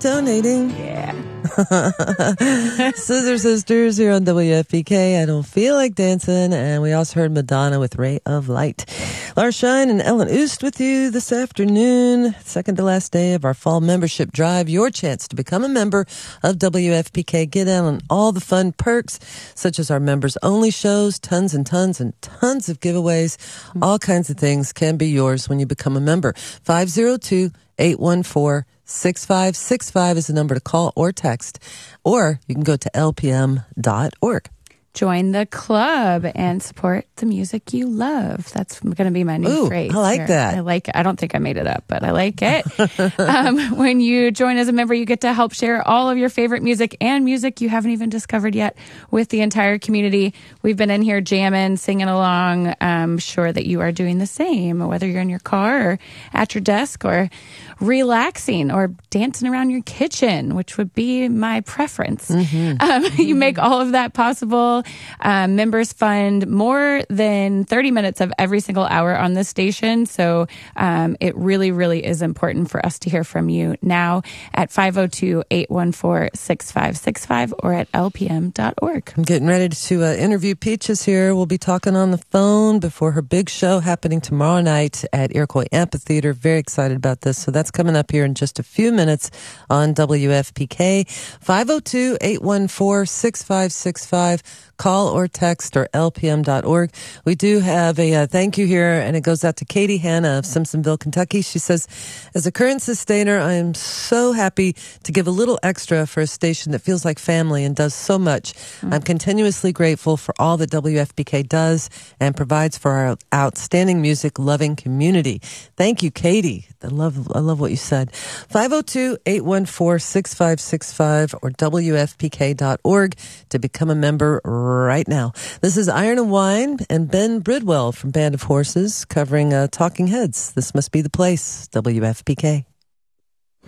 donating. Yeah. Scissor Sisters here on WFPK. I don't feel like dancing. And we also heard Madonna with Ray of Light. Lars Shine and Ellen Oost with you this afternoon. Second to last day of our fall membership drive. Your chance to become a member of WFPK. Get in on all the fun perks, such as our members only shows, tons and tons and tons of giveaways. All kinds of things can be yours when you become a member. 502-814-6565 is the number to call or text, or you can go to lpm.org. Join the club and support the music you love. That's going to be my new phrase. I like that. I like it. I don't think I made it up, but I like it. When you join as a member, you get to help share all of your favorite music and music you haven't even discovered yet with the entire community. We've been in here jamming, singing along. I'm sure that you are doing the same, whether you're in your car or at your desk or relaxing or dancing around your kitchen, which would be my preference. You make all of that possible. Members fund more than 30 minutes of every single hour on this station. So it really, really is important for us to hear from you now at 502-814-6565 or at lpm.org. I'm getting ready to interview Peaches here. We'll be talking on the phone before her big show happening tomorrow night at Iroquois Amphitheater. Very excited about this. So that's coming up here in just a few minutes on WFPK. 502-814-6565. Call or text or lpm.org. We do have a thank you here, and it goes out to Katie Hanna of Simpsonville, Kentucky. She says, as a current sustainer, I am so happy to give a little extra for a station that feels like family and does so much. I'm continuously grateful for all that WFPK does and provides for our outstanding music-loving community. Thank you, Katie. I love what you said. 502-814-6565 or WFPK.org to become a member right now. This is Iron and Wine and Ben Bridwell from Band of Horses covering Talking Heads. This must be the place, WFPK.